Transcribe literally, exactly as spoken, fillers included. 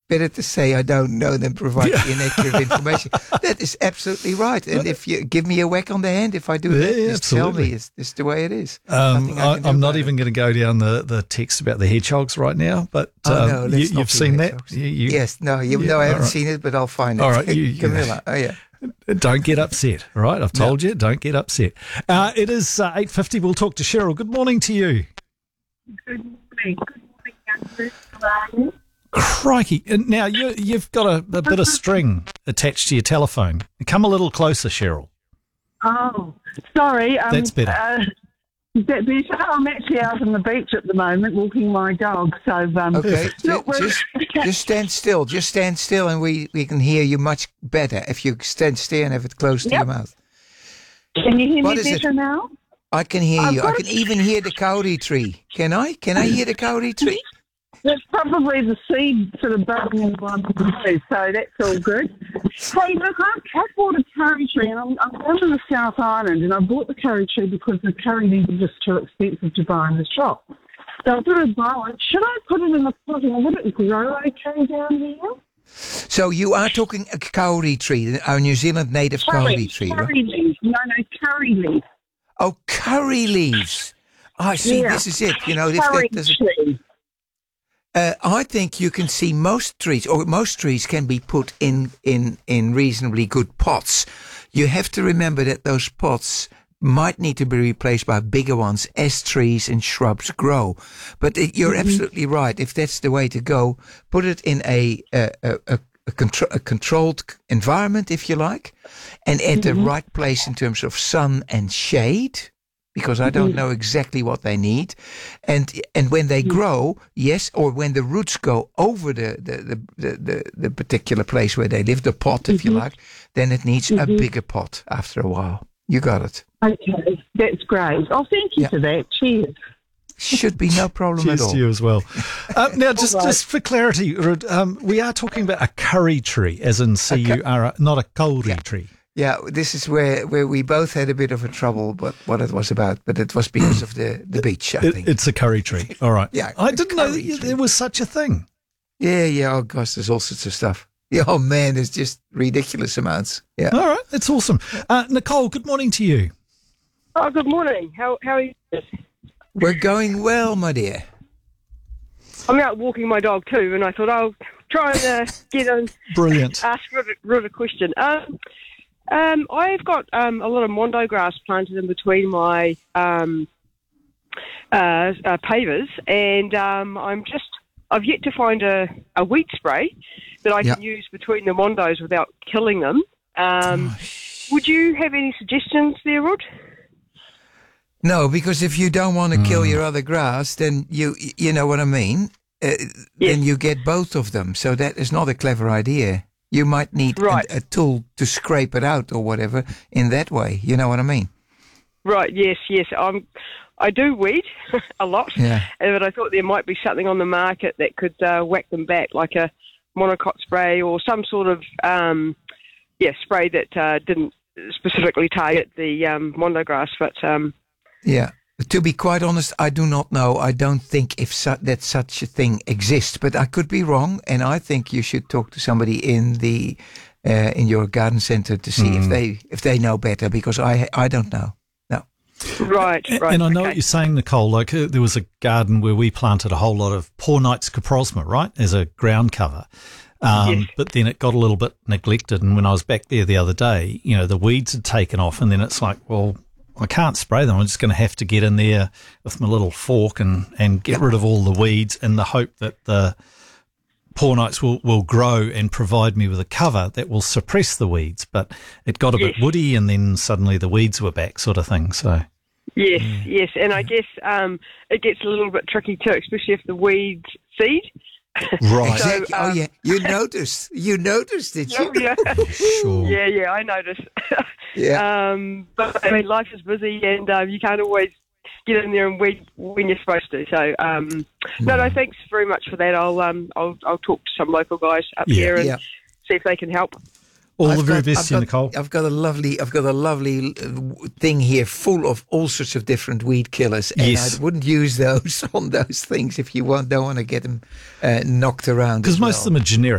better to say I don't know than provide Yeah. inaccurate information. That is absolutely right. And if you give me a whack on the hand if I do that, Yeah, just tell absolutely. me it's, it's the way it is. Um, Nothing I I, can do I'm not about even it. going to go down the, the text about the hedgehogs right now, but Oh, um, no, let's you, not you've do seen that? hedgehogs. You, you, Yes, no, you, Yeah, no, I haven't all right. seen it, but I'll find it. All right, you- you- Camilla, oh yeah. Don't get upset, all right? I've told you, don't get upset. Uh, it is uh, eight fifty. We'll talk to Cheryl. Good morning to you. Good morning. Good morning, Andrew. How are you? Crikey. And now, you, you've got a, a bit of string attached to your telephone. Come a little closer, Cheryl. Oh, sorry. Um, That's better. Uh, is that better? I'm actually out on the beach at the moment walking my dog. So, um, Okay, look, we're- just just stand still. Just stand still, and we, we can hear you much better if you stand still and have it close to Yep. your mouth. Can you hear What me is it? better now? I can hear I've you. I got can a- even hear the kauri tree. Can I? Can I hear the kauri tree? That's probably the seed sort of budding in one place, so that's all good. Hey, look, I, I bought a curry tree, and I'm, I'm down in the South Island, and I bought the curry tree because the curry leaves are just too expensive to buy in the shop. So I thought I'd buy one. Should I put it in the pot, and would it grow okay down here? So you are talking a kauri tree, our New Zealand native kauri tree, right? curry leaves. No, no, curry leaves. Oh, curry leaves. I see. Yeah. This is it. You know, if Curry that doesn't. tree. Uh, I think you can see most trees, or most trees can be put in, in, in reasonably good pots. You have to remember that those pots might need to be replaced by bigger ones as trees and shrubs grow. But it, you're Mm-hmm. absolutely right. If that's the way to go, put it in a, a, a, a A, contro- a controlled environment, if you like, and at Mm-hmm. the right place in terms of sun and shade, because I don't Mm-hmm. know exactly what they need. And and when they grow, yes, or when the roots go over the, the, the, the, the, the particular place where they live, the pot, if you like, then it needs a bigger pot after a while. You got it. Okay, that's great. Oh, thank you Yeah. for that. Cheers. Should be no problem Cheers at all. to you as well. Um, now, just, All right. just for clarity, Rud, um, we are talking about a curry tree, as in C U R, not a kauri tree. Yeah, this is where, where we both had a bit of a trouble, but what it was about. But it was because of the, the beach, I It, think. it's a curry tree. All right. Yeah, I a didn't know curry that tree. there was such a thing. Yeah, yeah. Oh gosh, there's all sorts of stuff. Yeah, oh man, there's just ridiculous amounts. Yeah. All right. That's awesome. Uh, Nicole, good morning to you. Oh, good morning. How how are you? We're going well, my dear. I'm out walking my dog too, and I thought I'll try and uh, get in, Brilliant. ask Rud, Rud a question. Um, um, I've got um, a lot of mondo grass planted in between my um, uh, uh, pavers, and um, I'm just I've yet to find a, a wheat spray that I Yeah. can use between the mondos without killing them. Um, would you have any suggestions there, Rud? No, because if you don't want to kill your other grass, then you you know what I mean. Uh, Then you get both of them. So that is not a clever idea. You might need a- Right. a, tool to scrape it out or whatever in that way. You know what I mean? Right, yes, yes. I'm, I do weed a lot, Yeah. uh, but I thought there might be something on the market that could uh, whack them back, like a monocot spray or some sort of um, yeah spray that uh, didn't specifically target the um, mondo grass. But um, Yeah. To be quite honest, I do not know. I don't think if su- that such a thing exists, but I could be wrong. And I think you should talk to somebody in the uh, in your garden center to see if they if they know better, because I I don't know. No. right, And, right. and I know okay. what you're saying, Nicole. Like uh, there was a garden where we planted a whole lot of Pornight's coprosma, right, as a ground cover. Um, Yes. But then it got a little bit neglected. And when I was back there the other day, you know, the weeds had taken off, and then it's like, well, I can't spray them. I'm just going to have to get in there with my little fork and, and get rid of all the weeds in the hope that the Pornights will, will grow and provide me with a cover that will suppress the weeds. But it got a bit Yes. woody, and then suddenly the weeds were back, sort of thing. So Yes, yes, and I guess um, it gets a little bit tricky too, especially if the weeds seed. right, So, Exactly. oh um, yeah, you noticed. You noticed, did you? yeah, sure. yeah, yeah, I noticed. Yeah. Um, but I mean, life is busy, and um, you can't always get in there and weed when you're supposed to. So, um, no, no, thanks very much for that. I'll um, I'll I'll talk to some local guys up Yeah. here and Yeah. see if they can help. All I've the very got- best I've to you, got- Nicole. I've got a lovely, I've got a lovely uh, thing here full of all sorts of different weed killers, and Yes. I wouldn't use those on those things if you want, don't want to get them uh, knocked around. Because as most well. of them are generic.